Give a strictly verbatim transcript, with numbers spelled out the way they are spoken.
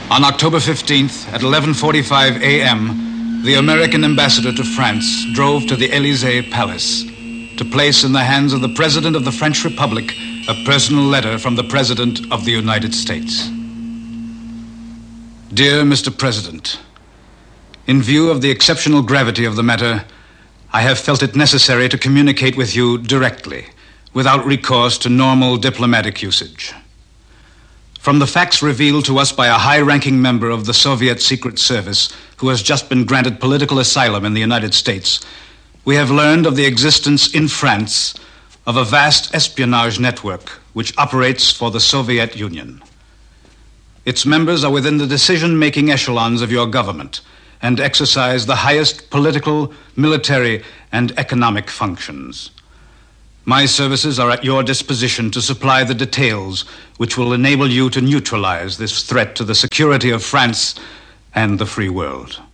On October fifteenth at eleven forty-five a.m., the American ambassador to France drove to the Élysée Palace to place in the hands of the President of the French Republic a personal letter from the President of the United States. Dear Mister President, in view of the exceptional gravity of the matter, I have felt it necessary to communicate with you directly, without recourse to normal diplomatic usage. From the facts revealed to us by a high-ranking member of the Soviet Secret Service who has just been granted political asylum in the United States, we have learned of the existence in France of a vast espionage network which operates for the Soviet Union. Its members are within the decision-making echelons of your government and exercise the highest political, military, and economic functions. My services are at your disposition to supply the details which will enable you to neutralize this threat to the security of France and the free world.